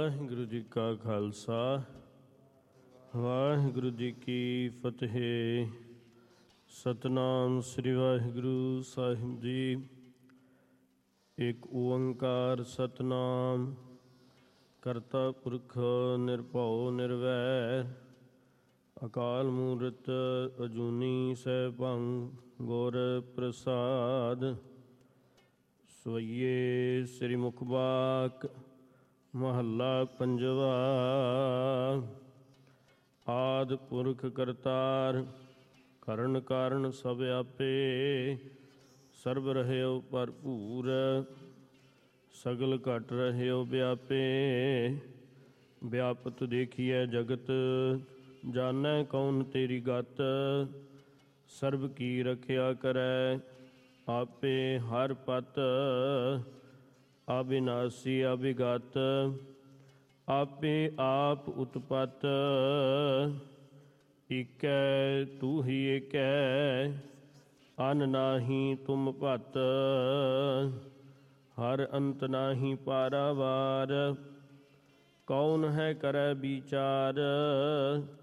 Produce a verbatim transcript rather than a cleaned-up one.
ਵਾਹਿਗੁਰੂ ਜੀ ਕਾ ਖਾਲਸਾ ਵਾਹਿਗੁਰੂ ਜੀ ਕੀ ਫਤਿਹ। ਸਤਨਾਮ ਸ੍ਰੀ ਵਾਹਿਗੁਰੂ ਸਾਹਿਬ ਜੀ। ਇੱਕ ਓੰਕਾਰ ਸਤਨਾਮ ਕਰਤਾ ਪੁਰਖ ਨਿਰਭਉ ਨਿਰਵੈਰ ਅਕਾਲ ਮੂਰਤ ਅਜੂਨੀ ਸੈਭੰ ਗੁਰ ਪ੍ਰਸਾਦ। ਸਵਈਏ ਸ੍ਰੀ ਮੁਖਬਾਕ ਮਹੱਲਾ ਪੰਜਵਾ। ਆਦਿ ਪੁਰਖ ਕਰਤਾਰ ਕਰਨ ਕਾਰਨ ਸਭ ਆਪੇ ਸਰਬ ਰਹਿਓ ਭਰਪੂਰ ਸਗਲ ਘਟ ਰਹਿਓ ਵਿਆਪੇ। ਵਿਆਪਤ ਦੇਖੀਐ ਜਗਤ ਜਾਣੈ ਕੌਣ ਤੇਰੀ ਗਤ ਸਰਬ ਕੀ ਰਖਿਆ ਕਰੈ ਆਪੇ ਹਰ ਪਤ। ਅਬਿਨਾਸੀ ਅਬਿਗਤ ਆਪੇ ਆਪ ਉਤਪਤ ਏਕੈ ਤੂੰ ਹੀ ਏਕੈ ਅਨ ਨਾਹੀ ਤੁਮ ਭਤ। ਹਰ ਅੰਤ ਨਾਹੀ ਪਾਰਾਵਾਰ ਕੌਣ ਹੈ ਕਰੈ ਵਿਚਾਰ